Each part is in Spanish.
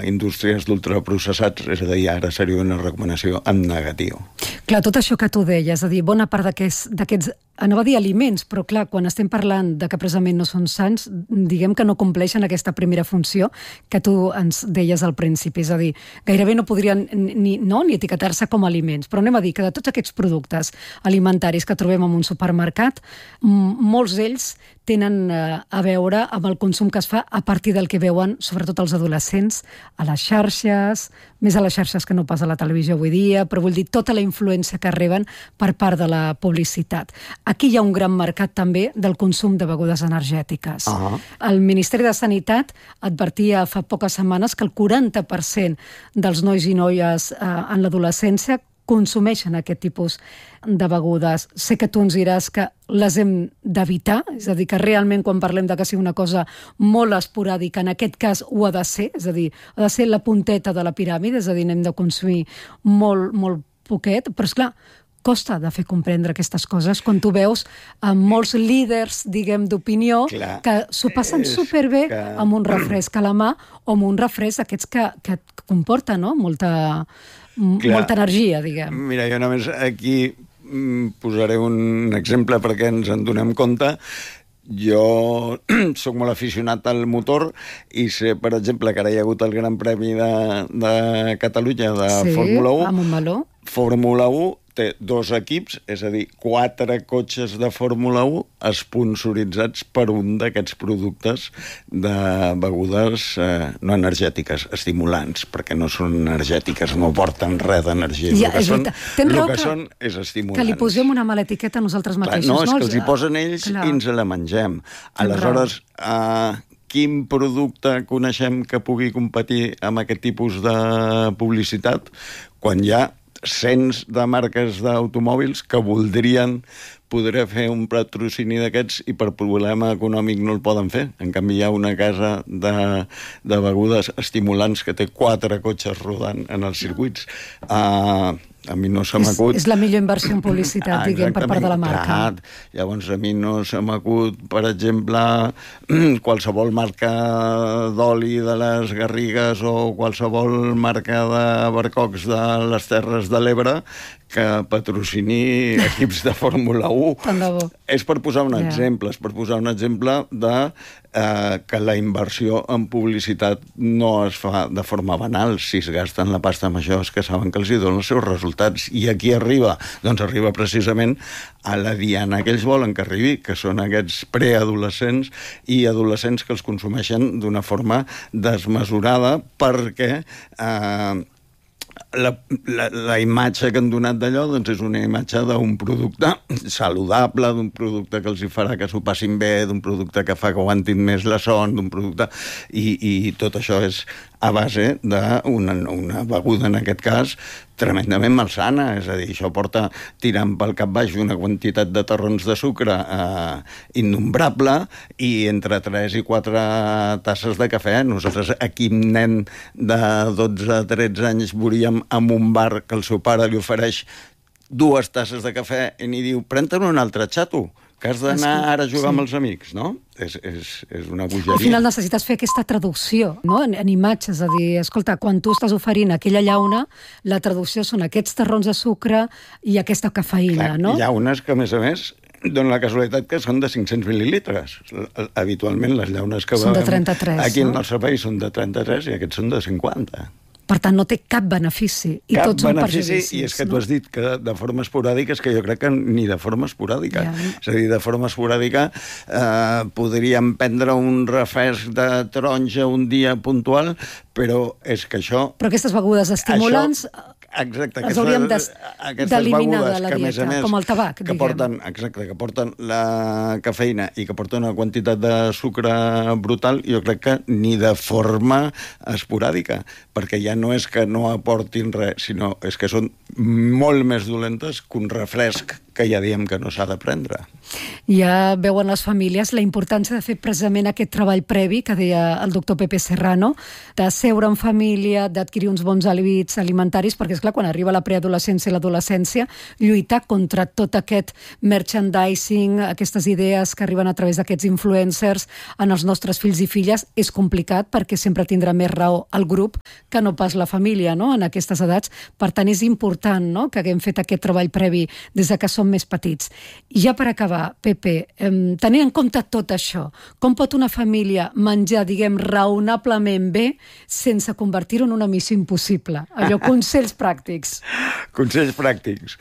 indústries d'ultraprocessats, és a dir, ara seria una recomanació en negatiu. Clar, tot això que tu deies, és a dir, bona part d'aquests, anava a dir aliments, però clar, quan estem parlant de que precisament no són sants, diguem que no compleixen aquesta primera funció que tu ens deies al principi, és a dir, gairebé no podrien ni etiquetar-se com a aliments, però anem a dir que de tots aquests productes alimentaris que trobem en un supermercat, molts d'ells tenen a veure amb el consum que es fa a partir del que veuen, sobretot els adolescents, a les xarxes, més a les xarxes que no pas a la televisió avui dia, però vull dir tota la influència que reben per part de la publicitat. Aquí hi ha un gran mercat també del consum de begudes energètiques. El Ministeri de Sanitat advertia fa poques setmanes que el 40% dels nois i noies en l'adolescència consumeixen aquest tipus de begudes. Sé que tu ens diràs que les hem d'evitar, és a dir, que realment quan parlem de que sigui una cosa molt esporàdica, en aquest cas ho ha de ser, és a dir, ha de ser la punteta de la piràmide, és a dir, n'hem de consumir molt, molt poquet, però esclar, costa de fer comprendre aquestes coses quan tu veus molts líders, diguem, d'opinió que s'ho passen superbé amb un refresc a la mà o amb un refresc aquests que comporta, no?, molta energia, diguem. Mira, jo només aquí posaré un exemple perquè ens en donem compte. Jo sóc molt aficionat al motor i sé, per exemple, que ara hi ha hagut el Gran Premi de Catalunya de Fórmula 1. Sí, a Montmeló. Fórmula 1 té 2 equips, és a dir, 4 cotxes de Fórmula 1 esponsoritzats per un d'aquests productes de begudes no energètiques, estimulants, perquè no són energètiques, no porten res d'energia. El que són és estimulants. Que li posem una mala etiqueta a nosaltres mateixos. No, és que els hi posen ells i ens la mengem. Aleshores, quin producte coneixem que pugui competir amb aquest tipus de publicitat quan hi ha cents de marques d'automòbils que voldrien poder fer un patrocini d'aquests i per problema econòmic no el poden fer. En canvi, hi ha una casa de begudes estimulants que té 4 cotxes rodant en els circuits. A mi no se m'acut... És la millor inversió en publicitat, diguem, per part de la marca. Llavors, a mi no se m'acut, per exemple, qualsevol marca d'oli de les Garrigues o qualsevol marca de barcocs de les Terres de l'Ebre que patrocini equips de Fórmula 1. Tant de bo. És per posar un exemple, de que la inversió en publicitat no es fa de forma banal. Si es gasten la pasta amb això és que saben que els hi donen els seus resultats. I aquí arriba? Doncs arriba precisament a la diana que ells volen que arribi, que són aquests preadolescents i adolescents que els consumeixen d'una forma desmesurada perquè la imatge que han donat d'allò doncs és una imatge d'un producte saludable, d'un producte que els hi farà que s'ho passin bé, d'un producte que fa que aguantin més la son, d'un producte... I tot això és a base d'una beguda, en aquest cas, tremendament malsana. És a dir, això porta tirant pel cap baix una quantitat de torrons de sucre innombrable i entre 3 i 4 tasses de cafè. Nosaltres aquí un nen de 12-13 anys veuríem en un bar que el seu pare li ofereix 2 tasses de cafè i n'hi diu, pren-te'n un altre, xato, que has d'anar ara a jugar amb els amics, no? És una bogeria. Al final necessites fer aquesta traducció, no?, en imatges, és a dir, escolta, quan tu estàs oferint aquella llauna, la traducció són aquests terrons de sucre i aquesta cafeïna, no? Llaunes que, a més, dona la casualitat que són de 500 mil·lilitres. Habitualment les llaunes que són de 33, aquí al nostre país són de 33 i aquests són de 50. Per tant, no té cap benefici. I tots són perjudicis. I és que tu has dit que de forma esporàdica, és que jo crec que ni de forma esporàdica. És a dir, de forma esporàdica podríem prendre un refresc de taronja un dia puntual, però és que això... Però aquestes begudes estimulants... Exacte, les hauríem d'eliminar de la dieta, com el tabac, diguem. Que porten la cafeïna i que porten una quantitat de sucre brutal, jo crec que ni de forma esporàdica, perquè ja no és que no aportin res, sinó és que són molt més dolentes que un refresc que ja diem que no s'ha de prendre. Ja veuen les famílies la importància de fer precisament aquest treball previ que deia el doctor Pepe Serrano, de seure en família, d'adquirir uns bons hàbits alimentaris, perquè, esclar, quan arriba la preadolescència i l'adolescència, lluitar contra tot aquest merchandising, aquestes idees que arriben a través d'aquests influencers en els nostres fills i filles, és complicat perquè sempre tindrà més raó el grup que no pas la família, no?, en aquestes edats. Per tant, és important, no?, que haguem fet aquest treball previ des de que som més petits. I ja per acabar, Pepe, tenint en compte tot això, com pot una família menjar, diguem, raonablement bé sense convertir-ho en una missió impossible? Allò, consells pràctics. Consells pràctics.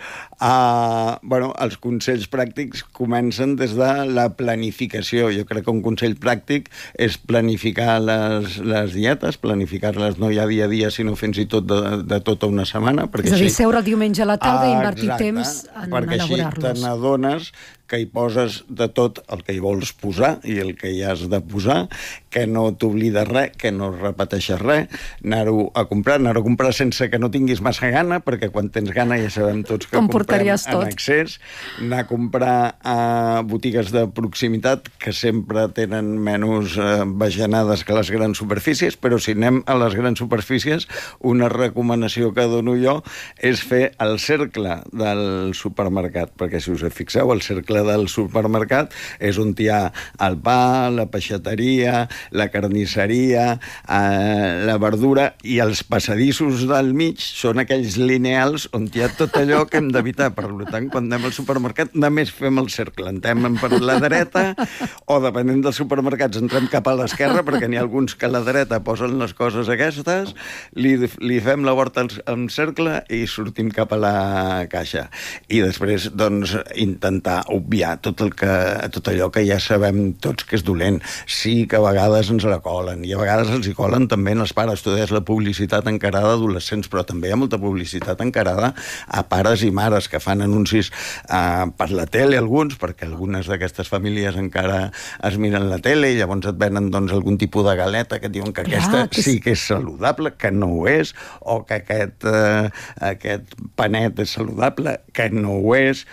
Els consells pràctics comencen des de la planificació. Jo crec que un consell pràctic és planificar les dietes, planificar-les no ja dia a dia, sinó fins i tot de tota una setmana. És a dir, seure el diumenge a la tarda i invertir temps en elaborar-los. Perquè així te n'adones que hi poses de tot el que hi vols posar i el que hi has de posar, que no t'oblides res, que no repeteixes res, anar-ho a comprar sense que no tinguis massa gana, perquè quan tens gana ja sabem tots que comprem en excés, anar a comprar a botigues de proximitat que sempre tenen menys bajanades que les grans superfícies, però si anem a les grans superfícies, una recomanació que dono jo és fer el cercle del supermercat, perquè si us fixeu, el cercle del supermercat és on hi ha el pa, la peixateria, la carnisseria, la verdura, i els passadissos del mig són aquells lineals on hi ha tot allò que hem d'evitar. Per tant, quan anem al supermercat només fem el cercle, entrem per la dreta o, depenent dels supermercats, entrem cap a l'esquerra, perquè n'hi ha alguns que a la dreta posen les coses aquestes, li fem la volta en cercle i sortim cap a la caixa. I després, doncs, intentar obviar tot allò que ja sabem tots que és dolent. Sí que a vegades ens la colen, i a vegades els hi colen també els pares. Tu deies la publicitat encarada a adolescents, però també hi ha molta publicitat encarada a pares i mares que fan anuncis per la tele, alguns, perquè algunes d'aquestes famílies encara es miren la tele i llavors et venen, doncs, algun tipus de galeta que et diuen que aquesta sí que és saludable, que no ho és, o que aquest panet és saludable, que no ho és.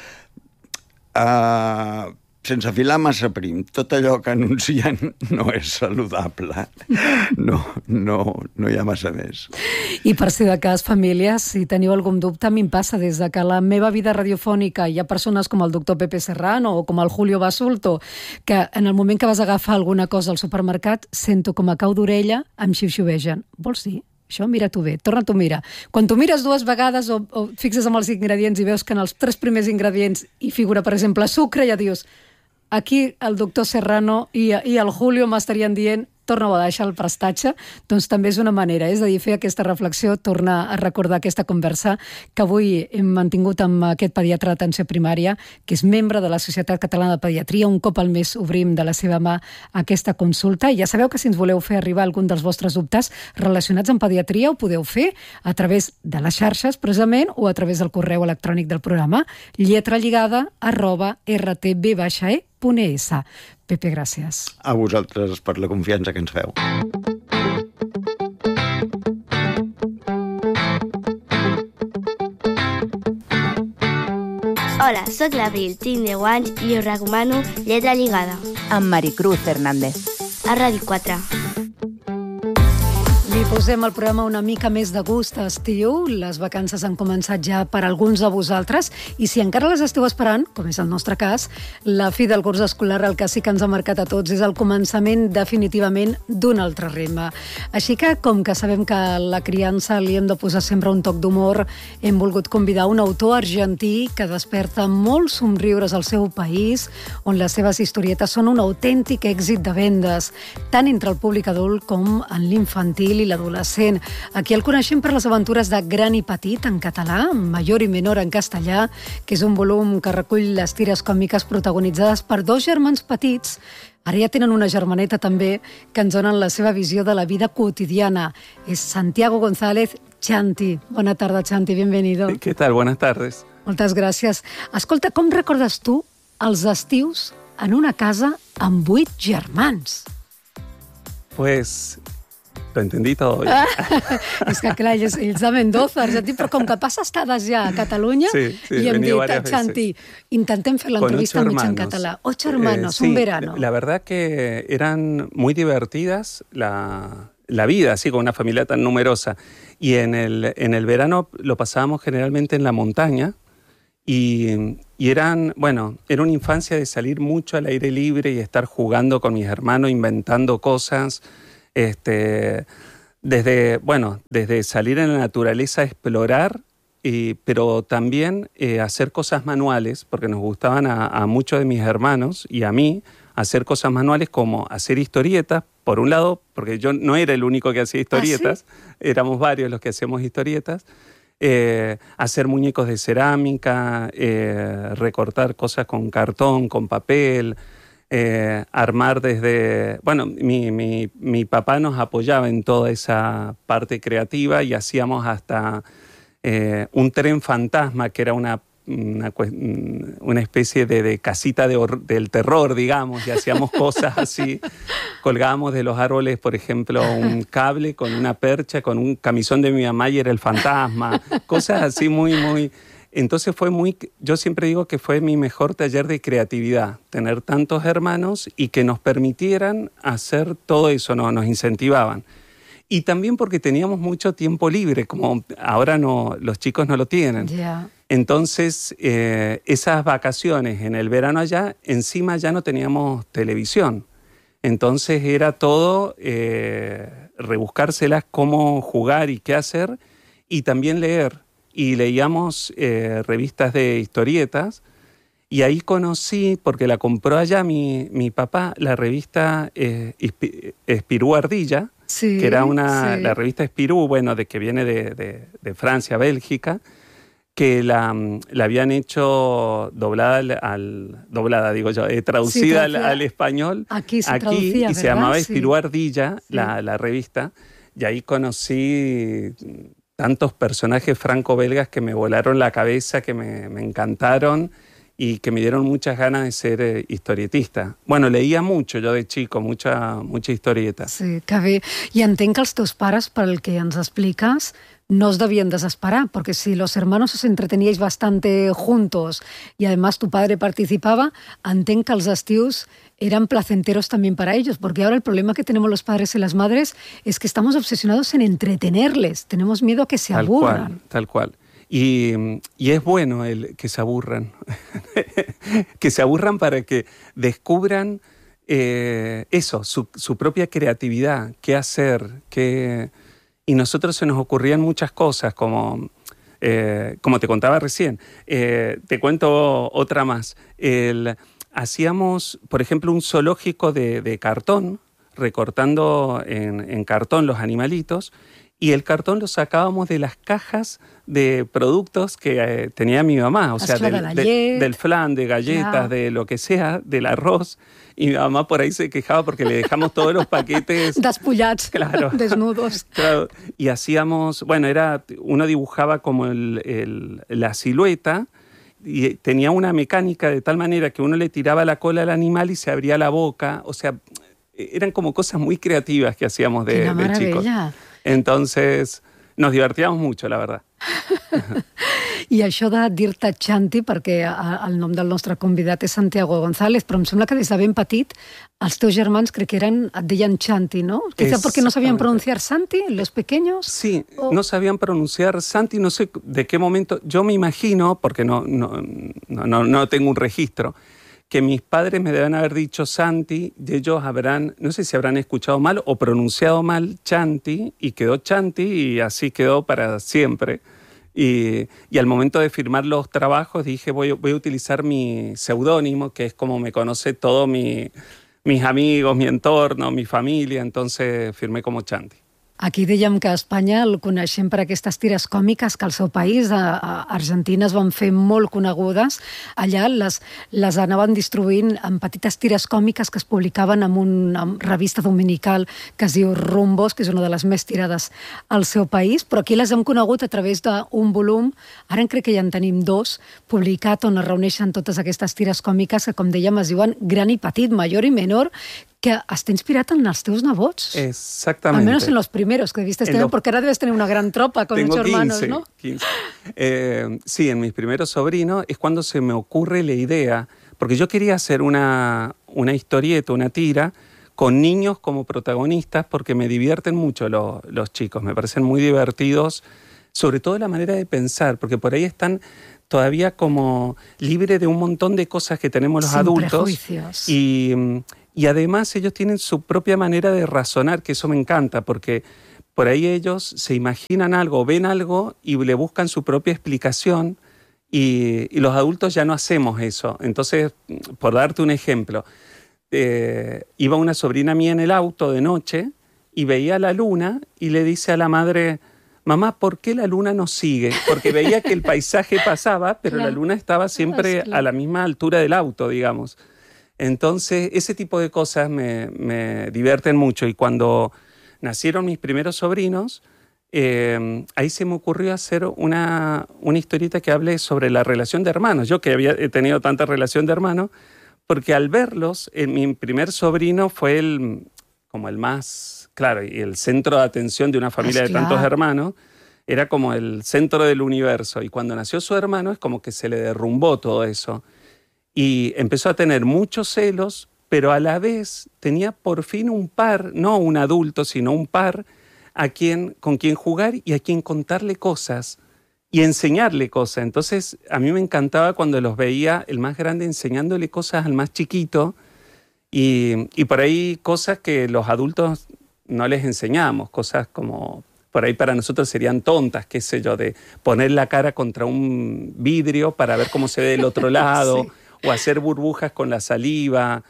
Sense filar massa prim, tot allò que anuncien no és saludable. No hi ha massa més. I per si de cas, famílies, si teniu algun dubte, a mi em passa des de que la meva vida radiofònica hi ha persones com el doctor Pepe Serrano o com el Julio Basulto, que en el moment que vas agafar alguna cosa al supermercat, sento com a cau d'orella em xiu-xiuvegen. Vols dir? Això, mira-t'ho bé, torna-t'ho a mirar. Quan t'ho mires dues vegades o fixes amb els ingredients i veus que en els 3 primers ingredients hi figura, per exemple, sucre, ja dius, aquí el doctor Serrano i el Julio m'estarien dient torna-ho a deixar el prestatge, doncs també és una manera, és a dir, fer aquesta reflexió, tornar a recordar aquesta conversa que avui hem mantingut amb aquest pediatre d'atenció primària, que és membre de la Societat Catalana de Pediatria. Un cop al mes obrim de la seva mà aquesta consulta. I ja sabeu que si ens voleu fer arribar algun dels vostres dubtes relacionats amb pediatria, ho podeu fer a través de les xarxes, precisament, o a través del correu electrònic del programa, lletralligada@rtb-e.es. Pepe, gràcies. A vosaltres per la confiança que ens feu. Hola, sóc l'Abril, tinc 10 anys i us recomano Lletra Lligada. Amb Maricruz Hernández. A Ràdio 4. Li posem el programa una mica més de gust a estiu. Les vacances han començat ja per alguns de vosaltres i si encara les esteu esperant, com és el nostre cas, la fi del curs escolar, el que sí que ens ha marcat a tots és el començament definitivament d'un altre ritme. Així que, com que sabem que a la criança li hem de posar sempre un toc d'humor, hem volgut convidar un autor argentí que desperta molts somriures al seu país, on les seves historietes són un autèntic èxit de vendes, tant entre el públic adult com en l'infantil i l'adolescent. Aquí el coneixem per les aventures de Gran i Petit en català, Mayor i Menor en castellà, que és un volum que recull les tires còmiques protagonitzades per 2 germans petits. Ara ja tenen una germaneta també, que ens donen la seva visió de la vida quotidiana. És Santiago González, Chanti. Bona tarda, Chanti, bienvenido. ¿Qué tal? Buenas tardes. Moltes gràcies. Escolta, com recordes tu els estius en una casa amb 8 germans? Pues Lo entendí todo. És que clar, ells de Mendoza, Argentí, però com que passa estades ja a Catalunya, i hem dit, Santi, intentem fer l'entrevista mig en català. 8 hermanos, un verano. La verdad que eran muy divertidas la vida, así con una familia tan numerosa. Y en el verano lo pasábamos generalmente en la montaña y era una infancia de salir mucho al aire libre y estar jugando con mis hermanos, inventando cosas, desde salir en la naturaleza a explorar, pero también hacer cosas manuales, porque nos gustaban a muchos de mis hermanos y a mí hacer cosas manuales como hacer historietas, por un lado, porque yo no era el único que hacía historietas, ¿sí? Éramos varios los que hacíamos historietas, hacer muñecos de cerámica, recortar cosas con cartón, con papel, armar desde... Bueno, mi papá nos apoyaba en toda esa parte creativa y hacíamos hasta un tren fantasma, que era una especie de casita del terror, digamos, y hacíamos cosas así. Colgábamos de los árboles, por ejemplo, un cable con una percha, con un camisón de mi mamá y era el fantasma. Cosas así muy... Entonces yo siempre digo que fue mi mejor taller de creatividad, tener tantos hermanos y que nos permitieran hacer todo eso, nos incentivaban. Y también porque teníamos mucho tiempo libre, como ahora los chicos no lo tienen. Yeah. Entonces, esas vacaciones en el verano allá, encima ya no teníamos televisión. Entonces era todo rebuscárselas cómo jugar y qué hacer, y también leer. Y leíamos revistas de historietas, y ahí conocí, porque la compró allá mi papá, la revista Spirou Ardilla, sí, que era la revista Spirou, de que viene de Francia, Bélgica, que la habían hecho traducida al español. Aquí se traducía, y se llamaba Spirou Ardilla, sí. la revista, y ahí conocí tantos personajes franco-belgas que me volaron la cabeza, que me encantaron y que me dieron muchas ganas de ser historietista. Bueno, leía mucho jo de chico, mucha historieta. Sí, que bé. I entenc que els teus pares, pel que ens expliques, no os debían desesperar, porque si los hermanos os entreteníais bastante juntos y además tu padre participaba, entenc que els estius eran placenteros también para ellos, porque ahora el problema que tenemos los padres y las madres es que estamos obsesionados en entretenerles, tenemos miedo a que se aburran. Tal cual. Y es bueno que se aburran, que se aburran para que descubran su propia creatividad, qué hacer, y nosotros se nos ocurrían muchas cosas, como te contaba recién. Te cuento otra más. Hacíamos, por ejemplo, un zoológico de cartón, recortando en cartón los animalitos, y el cartón lo sacábamos de las cajas de productos que tenía mi mamá, o sea, del flan, de galletas, de lo que sea, del arroz, y mi mamá por ahí se quejaba porque le dejamos todos los paquetes... despullats, claro, desnudos. Claro, y hacíamos, uno dibujaba como la silueta, y tenía una mecánica de tal manera que uno le tiraba la cola al animal y se abría la boca, o sea, eran como cosas muy creativas que hacíamos de chicos. Entonces, nos divertíamos mucho, la verdad. I això de dir-te Chanti, perquè el nom del nostre convidat és Santiago González, però em sembla que des de ben petit els teus germans crec que et deien Chanti, ¿no? Quizá porque no sabían pronunciar Santi, los pequeños. Sí, no sabían pronunciar Santi, no sé de qué momento. Yo me imagino, porque no tengo un registro, que mis padres me deben haber dicho Santi, y ellos no sé si habrán escuchado mal o pronunciado mal Chanti, y quedó Chanti, y así quedó para siempre. Y al momento de firmar los trabajos dije, voy a utilizar mi seudónimo, que es como me conoce todos mis amigos, mi entorno, mi familia, entonces firmé como Chanti. Aquí dèiem que a Espanya el coneixem per aquestes tires còmiques que al seu país, a Argentina, es van fer molt conegudes. Allà les anaven distribuint en petites tires còmiques que es publicaven en una revista dominical que es diu Rumbos, que és una de les més tirades al seu país, però aquí les hem conegut a través d'un volum, ara crec que ja en tenim 2, publicat on es reuneixen totes aquestes tires còmiques que, com dèiem, es diuen Gran i Petit, Mayor i Menor, que està inspirat en els teus nebots. Exactamente. Al menos en los primeros que debiste tener, porque ahora debes tener una gran tropa con 8 hermanos, ¿no? 15. Sí, en mis primeros sobrinos es cuando se me ocurre la idea, porque yo quería hacer una historieta, una tira, con niños como protagonistas, porque me divierten mucho los chicos, me parecen muy divertidos, sobre todo la manera de pensar, porque por ahí están todavía como libres de un montón de cosas que tenemos los adultos. Prejuicios. Y además ellos tienen su propia manera de razonar, que eso me encanta, porque por ahí ellos se imaginan algo, ven algo y le buscan su propia explicación, y los adultos ya no hacemos eso. Entonces, por darte un ejemplo, iba una sobrina mía en el auto de noche y veía la luna y le dice a la madre: mamá, ¿por qué la luna nos sigue? Porque veía que el paisaje pasaba, pero la luna estaba siempre a la misma altura del auto, digamos. Entonces, ese tipo de cosas me divierten mucho. Y cuando nacieron mis primeros sobrinos, ahí se me ocurrió hacer una historieta que hable sobre la relación de hermanos. Yo que he tenido tanta relación de hermanos, porque al verlos, mi primer sobrino fue como el más, claro, y el centro de atención de una familia de tantos hermanos, era como el centro del universo. Y cuando nació su hermano es como que se le derrumbó todo eso. Y empezó a tener muchos celos, pero a la vez tenía por fin un par, no un adulto, sino un par con quien jugar y a quien contarle cosas y enseñarle cosas. Entonces, a mí me encantaba cuando los veía el más grande enseñándole cosas al más chiquito, y por ahí cosas que los adultos no les enseñamos, cosas como por ahí para nosotros serían tontas, qué sé yo, de poner la cara contra un vidrio para ver cómo se ve del otro lado, sí. O hacer burbujas con la saliva,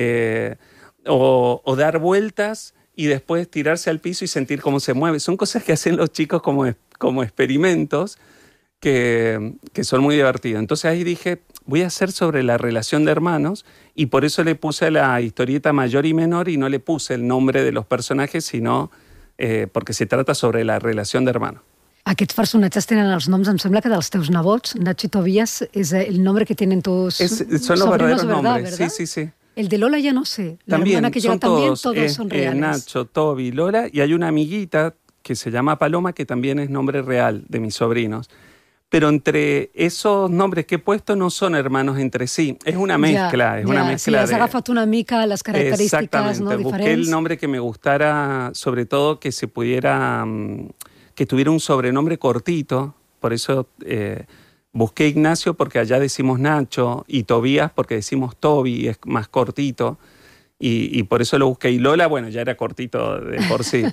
o dar vueltas y después tirarse al piso y sentir cómo se mueve. Son cosas que hacen los chicos como experimentos que son muy divertidos. Entonces ahí dije, voy a hacer sobre la relación de hermanos, y por eso le puse la historieta mayor y menor y no le puse el nombre de los personajes, sino porque se trata sobre la relación de hermanos. Aquests personatges tenen els noms, em sembla que dels teus nebots. Nacho y Tobías es el nombre que tienen tus son los verdaderos nombres, ¿verdad? Sí. El de Lola ya no sé. La también, hermana que llega también, todos son reales. Nacho, Toby, Lola, y hay una amiguita que se llama Paloma, que también es nombre real de mis sobrinos. Pero entre esos nombres que he puesto no son hermanos entre sí. Es una mezcla, una mezcla. Sí, has agafat una mica las características, ¿no? Diferents. Busqué el nombre que me gustara, sobre todo que se pudiera, que tuviera un sobrenombre cortito. Por eso busqué Ignacio, porque allá decimos Nacho, y Tobías porque decimos Toby, es más cortito. Y por eso lo busqué. I Lola, bueno, ja era cortito de por sí.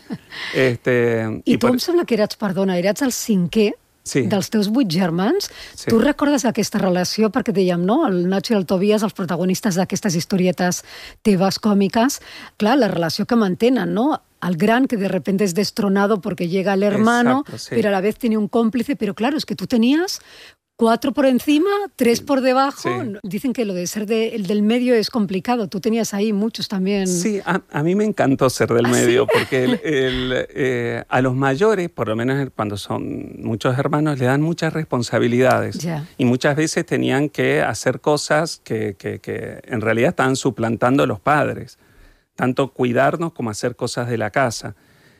I tu em sembla que eres el cinquè dels teus 8 germans. Sí. Tu recordes aquesta relació? Perquè dèiem, no? El Nacho i el Tobías, els protagonistes d'aquestes historietes teves còmiques. Clar, la relació que mantenen, no? Al gran que de repente es destronado porque llega el hermano, exacto, sí. Pero a la vez tiene un cómplice. Pero claro, es que tú tenías 4 por encima, 3 por debajo. Sí. Dicen que lo de ser el del medio es complicado. Tú tenías ahí muchos también. Sí, a mí me encantó ser del medio, ¿sí? Porque a los mayores, por lo menos cuando son muchos hermanos, le dan muchas responsabilidades. Yeah. Y muchas veces tenían que hacer cosas que en realidad estaban suplantando a los padres. Tanto cuidarnos como hacer cosas de la casa.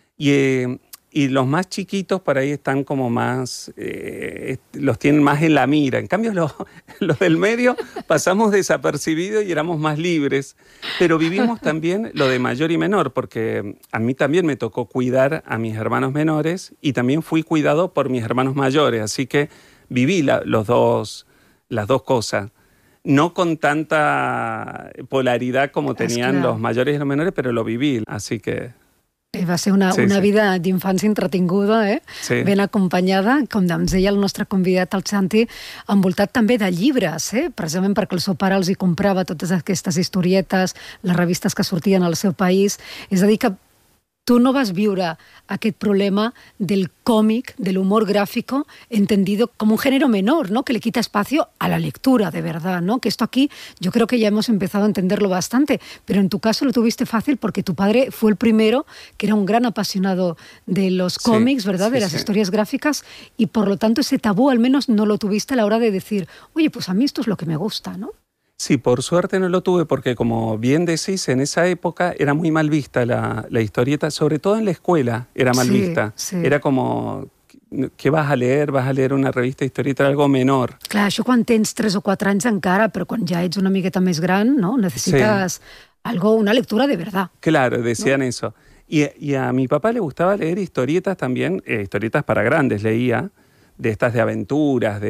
Y los más chiquitos por ahí están como más, los tienen más en la mira. En cambio, los del medio pasamos desapercibidos y éramos más libres. Pero vivimos también lo de mayor y menor, porque a mí también me tocó cuidar a mis hermanos menores y también fui cuidado por mis hermanos mayores. Así que viví las dos cosas. No con tanta polaridad como tenían los mayores y los menores, pero lo viví. Así que... Va ser una vida d'infància entretinguda, Sí. Ben acompanyada, com ens deia el nostre convidat, el Santi, envoltat també de llibres, precisament perquè el seu pare els hi comprava totes aquestes historietes, les revistes que sortien al seu país. És a dir, que tu no vas viure aquest problema del cómic, del humor gráfico, entendido como un género menor, ¿no? Que le quita espacio a la lectura, de verdad, ¿no? Que esto aquí yo creo que ya hemos empezado a entenderlo bastante, pero en tu caso lo tuviste fácil porque tu padre fue el primero, que era un gran apasionado de los cómics, ¿verdad? Sí, de las historias gráficas, y por lo tanto ese tabú al menos no lo tuviste a la hora de decir, oye, pues a mí esto es lo que me gusta, ¿no? Sí, por suerte no lo tuve porque, como bien decís, en esa época era muy mal vista la historieta, sobre todo en la escuela era mal vista. Sí. Era como, ¿qué vas a leer? Vas a leer una revista de historieta, algo menor. Clar, això quan tens 3 o 4 anys encara, però quan ja ets una miqueta més gran, no? Necesitas una lectura de verdad. Claro, decían eso. Y a mi papá le gustaba leer historietas también, historietas para grandes leía, de estas de aventuras,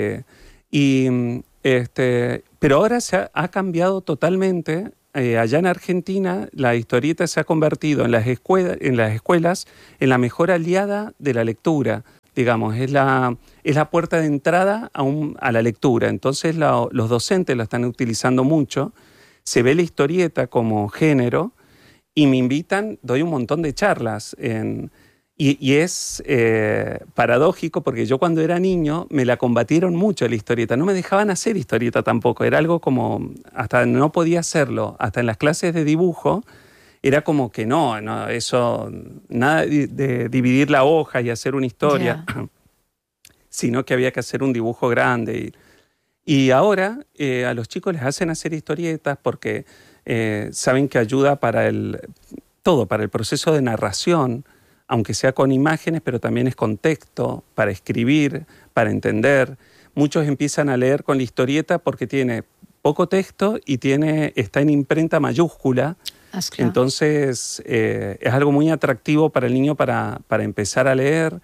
pero ahora ha cambiado totalmente. Allá en Argentina la historieta se ha convertido en las escuelas en la mejor aliada de la lectura. Digamos, es la puerta de entrada a la lectura. Entonces los docentes la están utilizando mucho. Se ve la historieta como género y me invitan, doy un montón de charlas. Y es paradójico porque yo cuando era niño me la combatieron mucho la historieta. No me dejaban hacer historieta tampoco. Era algo como, hasta no podía hacerlo. Hasta en las clases de dibujo era como que no, eso, nada de dividir la hoja y hacer una historia, sino que había que hacer un dibujo grande. Y ahora a los chicos les hacen hacer historietas porque saben que ayuda para el proceso de narración, aunque sea con imágenes, pero también es con texto, para escribir, para entender. Muchos empiezan a leer con la historieta porque tiene poco texto y está en imprenta mayúscula. Entonces es algo muy atractivo para el niño para empezar a leer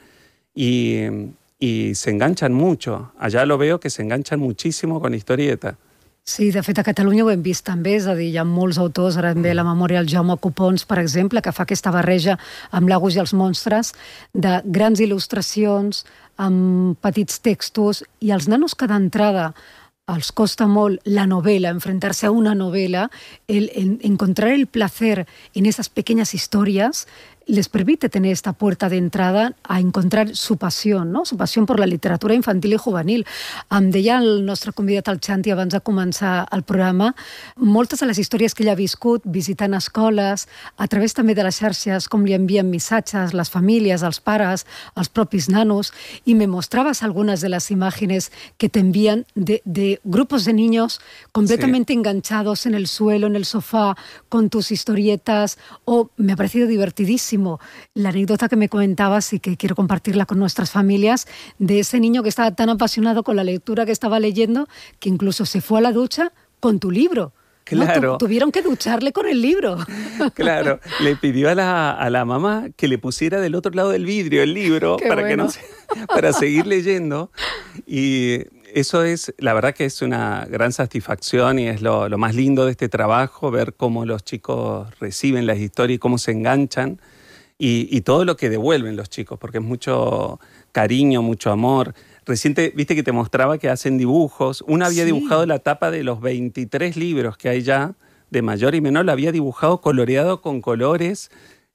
y se enganchan mucho. Allá lo veo que se enganchan muchísimo con la historieta. Sí, de fet, a Catalunya ho hem vist també, és a dir, hi ha molts autors, ara em ve a la memòria el Jaume Copons, per exemple, que fa aquesta barreja amb l'Agus i els monstres, de grans il·lustracions, amb petits textos, i els nanos que d'entrada els costa molt la novela, enfrentarse a una novela, encontrar el placer en esas pequeñas historias les permite tener esta puerta de entrada a encontrar su pasión, ¿no? Su pasión por la literatura infantil i juvenil. Em deia el nostre convidat, el Xanti, abans de començar el programa, moltes de les històries que ell ha viscut visitant escoles, a través també de les xarxes, com li envien missatges, les famílies, els pares, els propis nanos, y me mostrabas algunas de las imágenes que te envían de grupos de niños completamente enganchados en el suelo, en el sofá, con tus historietas, me ha parecido divertidísimo la anécdota que me comentabas y que quiero compartirla con nuestras familias, de ese niño que estaba tan apasionado con la lectura que estaba leyendo que incluso se fue a la ducha con tu libro. Claro. ¿No? Tuvieron que ducharle con el libro. Claro, le pidió a la mamá que le pusiera del otro lado del vidrio el libro para seguir leyendo. Y eso es, la verdad que es una gran satisfacción y es lo más lindo de este trabajo, ver cómo los chicos reciben las historias y cómo se enganchan. Y todo lo que devuelven los chicos, porque es mucho cariño, mucho amor. Reciente, viste que te mostraba que hacen dibujos. Una había dibujado la tapa de los 23 libros que hay ya, de mayor y menor, la había dibujado coloreado con colores.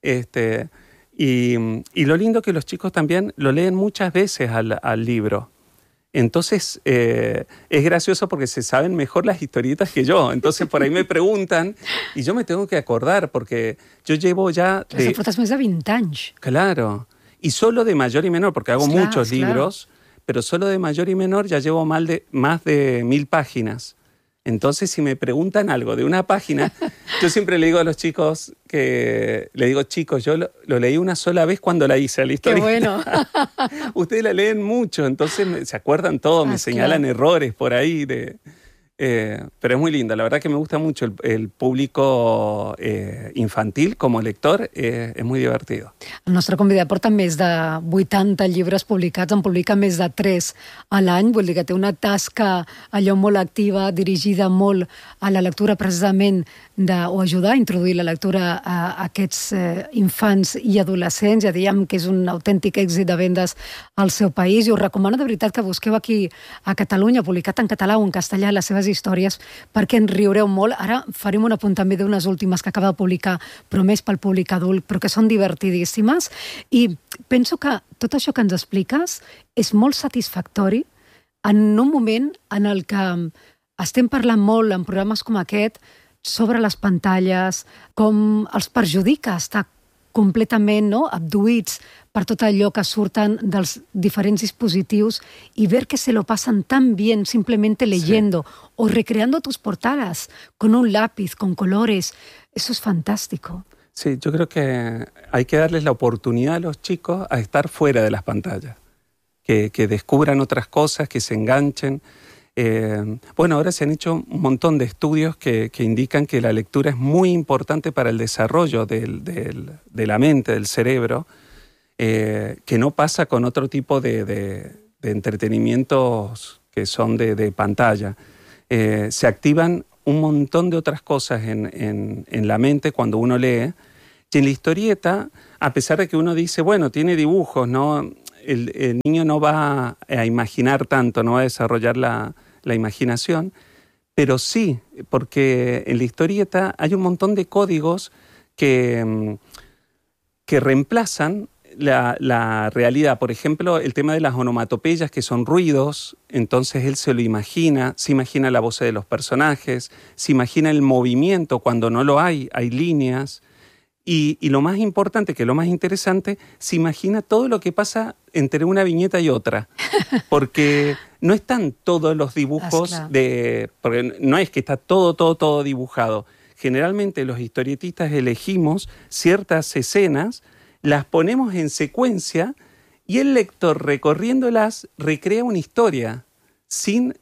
Y lo lindo que los chicos también lo leen muchas veces al libro. Entonces es gracioso porque se saben mejor las historietas que yo. Entonces por ahí me preguntan y yo me tengo que acordar porque yo llevo ya... Portes més de 20 anys. Claro. Y solo de mayor y menor, porque hago muchos libros, pero solo de mayor y menor ya llevo más de 1000 páginas. Entonces, si me preguntan algo de una página, yo siempre le digo a los chicos chicos, yo lo leí una sola vez cuando la hice a la historia. ¡Qué bueno! Ustedes la leen mucho, entonces se acuerdan todo, me señalan errores por ahí. Pero es muy linda, la verdad que me gusta mucho el público infantil com a lector, és muy divertido. El nostre convidat porta més de 80 llibres publicats, en publica més de 3 a l'any, vull dir que té una tasca allò molt activa, dirigida molt a la lectura precisament o ajudar a introduir la lectura a aquests infants i adolescents. Ja dèiem que és un autèntic èxit de vendes al seu país i us recomano de veritat que busqueu aquí a Catalunya, publicat en català o en castellà, les seves històries, perquè en riureu molt. Ara farem un apunt també d'unes últimes que acaba de publicar, però més pel públic adult, però que són divertidíssimes. I penso que tot això que ens expliques és molt satisfactori en un moment en el que estem parlant molt en programes com aquest sobre les pantalles, com els perjudica estar completament, no?, abduïts per tot allò que surten dels diferents dispositius y ver que se lo pasan tan bien simplemente leyendo o recreando tus portadas con un lápiz, con colores. Eso es fantástico. Sí, yo creo que hay que darles la oportunidad a los chicos a estar fuera de las pantallas, que descubran otras cosas, que se enganchen. Bueno, ahora se han hecho un montón de estudios que indican que la lectura es muy importante para el desarrollo de la mente, del cerebro, que no pasa con otro tipo de entretenimientos que son de pantalla. Se activan un montón de otras cosas en la mente cuando uno lee. Y en la historieta, a pesar de que uno dice, bueno, tiene dibujos, ¿no? El niño no va a imaginar tanto, no va a desarrollar la imaginación, pero sí, porque en la historieta hay un montón de códigos que reemplazan la realidad. Por ejemplo, el tema de las onomatopeyas, que son ruidos, entonces él se lo imagina, se imagina la voz de los personajes, se imagina el movimiento cuando no lo hay líneas. Y lo más importante, que lo más interesante, se imagina todo lo que pasa entre una viñeta y otra. Porque no están todos los dibujos porque no es que está todo dibujado. Generalmente los historietistas elegimos ciertas escenas, las ponemos en secuencia y el lector, recorriéndolas, recrea una historia sin...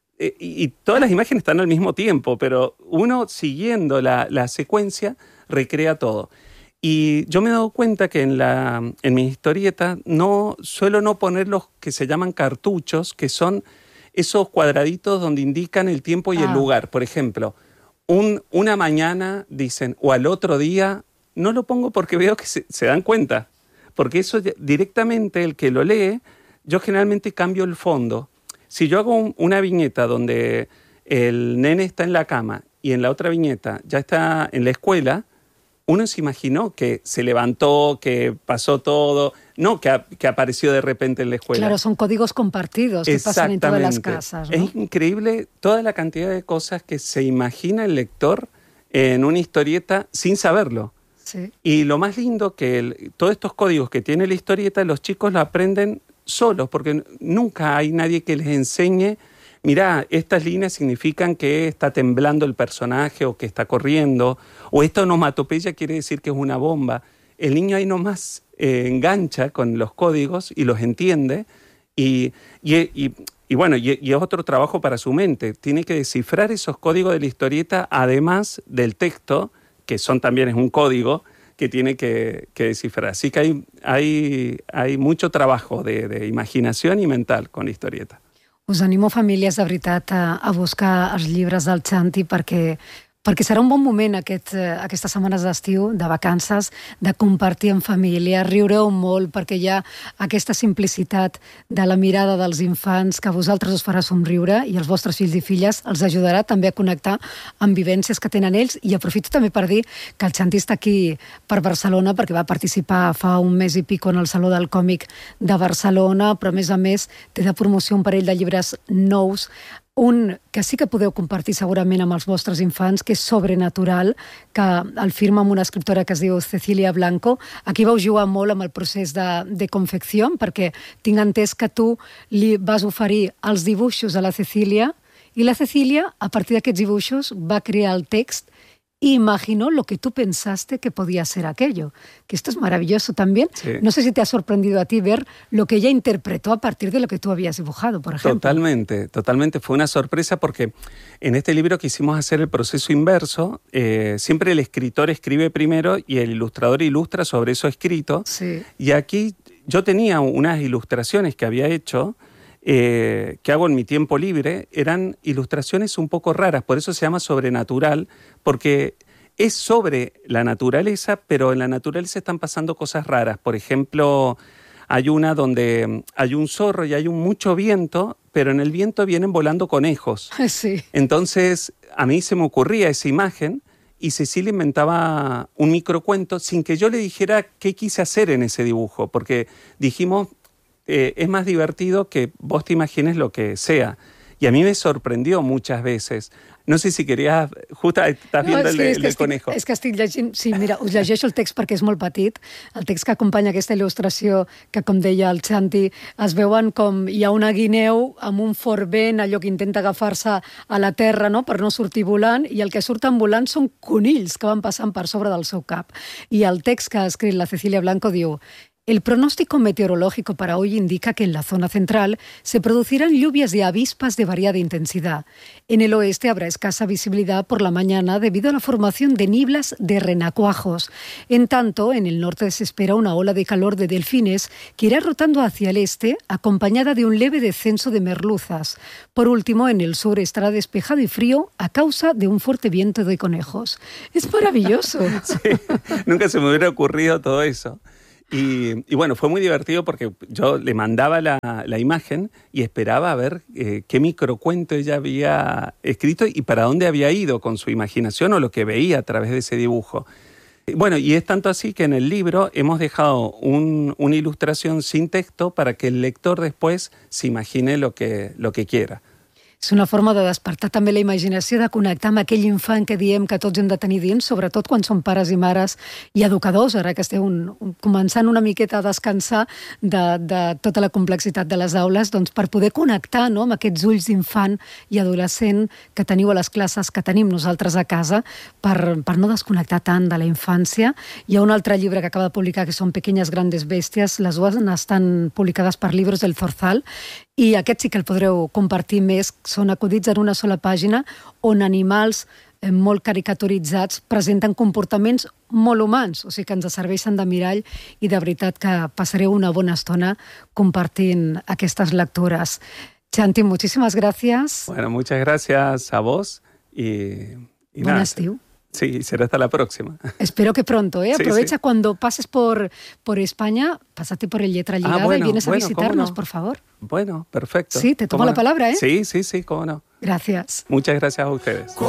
y todas las imágenes están al mismo tiempo, pero uno siguiendo la secuencia recrea todo. Y yo me he dado cuenta que en mi historieta suelo no poner los que se llaman cartuchos, que son esos cuadraditos donde indican el tiempo y el lugar. Por ejemplo, una mañana dicen, o al otro día, no lo pongo porque veo que se dan cuenta. Porque eso directamente el que lo lee, yo generalmente cambio el fondo. Si yo hago una viñeta donde el nene está en la cama y en la otra viñeta ya está en la escuela, uno se imaginó que se levantó, que pasó todo, no que apareció de repente en la escuela. Claro, son códigos compartidos que pasan en todas las casas, ¿no? Es increíble toda la cantidad de cosas que se imagina el lector en una historieta sin saberlo. Sí. Y lo más lindo que todos estos códigos que tiene la historieta, los chicos lo aprenden solos, porque nunca hay nadie que les enseñe, mirá, estas líneas significan que está temblando el personaje o que está corriendo, o esta onomatopeya quiere decir que es una bomba. El niño ahí nomás engancha con los códigos y los entiende, y bueno, y es otro trabajo para su mente. Tiene que descifrar esos códigos de la historieta, además del texto, que también es un código que tiene que descifrar. Así que hay mucho trabajo de imaginación y mental con la historieta. Us animo, famílies, de veritat, a buscar els llibres del Xanti perquè serà un bon moment aquestes setmanes d'estiu, de vacances, de compartir en família, riureu molt, perquè hi ha aquesta simplicitat de la mirada dels infants que a vosaltres us farà somriure i els vostres fills i filles els ajudarà també a connectar amb vivències que tenen ells. I aprofito també per dir que el Xanti està aquí per Barcelona perquè va participar fa un mes i pico en el Saló del Còmic de Barcelona, però a més té de promoció un parell de llibres nous, un que sí que podeu compartir segurament amb els vostres infants, que és Sobrenatural, que el firma amb una escriptora que es diu Cecilia Blanco. Aquí vau jugar molt amb el procés de confecció, perquè tinc entès que tu li vas oferir els dibuixos a la Cecilia i la Cecilia, a partir d'aquests dibuixos, va crear el text y imaginó lo que tú pensaste que podía ser aquello. Que esto es maravilloso también. Sí. No sé si te ha sorprendido a ti ver lo que ella interpretó a partir de lo que tú habías dibujado, por ejemplo. Totalmente. Fue una sorpresa porque en este libro quisimos hacer el proceso inverso. Siempre el escritor escribe primero y el ilustrador ilustra sobre eso escrito. Sí. Y aquí yo tenía unas ilustraciones que había hecho, que hago en mi tiempo libre, eran ilustraciones un poco raras, por eso se llama Sobrenatural, porque es sobre la naturaleza, pero en la naturaleza están pasando cosas raras. Por ejemplo, hay una donde hay un zorro y hay mucho viento, pero en el viento vienen volando conejos. Sí. Entonces, a mí se me ocurría esa imagen y Cecilia inventaba un microcuento sin que yo le dijera qué quise hacer en ese dibujo, porque dijimos, es más divertido que vos te imagines lo que sea. Y a mí me sorprendió muchas veces. No sé si querías... Justo estàs viendo el conejo. És que estic llegint... Sí, mira, us llegeixo el text perquè és molt petit. El text que acompanya aquesta il·lustració que, com deia el Santi, es veuen com hi ha una guineu amb un fort vent, allò que intenta agafar-se a la terra, no?, per no sortir volant, i el que surten volant són conills que van passant per sobre del seu cap. I el text que ha escrit la Cecilia Blanco diu: el pronóstico meteorológico para hoy indica que en la zona central se producirán lluvias de avispas de variada intensidad. En el oeste habrá escasa visibilidad por la mañana debido a la formación de nieblas de renacuajos. En tanto, en el norte se espera una ola de calor de delfines que irá rotando hacia el este, acompañada de un leve descenso de merluzas. Por último, en el sur estará despejado y frío a causa de un fuerte viento de conejos. Es maravilloso. Sí, nunca se me hubiera ocurrido todo eso. Y bueno, fue muy divertido porque yo le mandaba la imagen y esperaba a ver qué microcuento ella había escrito y para dónde había ido con su imaginación o lo que veía a través de ese dibujo. Bueno, y es tanto así que en el libro hemos dejado una ilustración sin texto para que el lector después se imagine lo que quiera. És una forma de despertar també la imaginació, de connectar amb aquell infant que diem que tots hem de tenir dins, sobretot quan som pares i mares i educadors, ara que esteu començant una miqueta a descansar de tota la complexitat de les aules, doncs per poder connectar, no?, amb aquests ulls d'infant i adolescent que teniu a les classes, que tenim nosaltres a casa, per no desconnectar tant de la infància. Hi ha un altre llibre que acaba de publicar que són Pequeñas grandes bestias, les dues estan publicades per Libros del Zorzal, i aquest sí que el podreu compartir més. Són acudits en una sola pàgina on animals molt caricaturitzats presenten comportaments molt humans, o sigui que ens serveixen de mirall i de veritat que passareu una bona estona compartint aquestes lectures. Santi, muchísimas gracias. Bueno, muchas gracias a vos y Buen estiu. Sí, será hasta la próxima. Espero que pronto, ¿eh? Sí, Aprovecha sí. Cuando pases por España, pásate por el Lletra Lligada y vienes a visitarnos, por favor. Bueno, perfecto. Sí, te tomo la palabra, ¿eh? Sí, cómo no. Gracias. Muchas gracias a ustedes.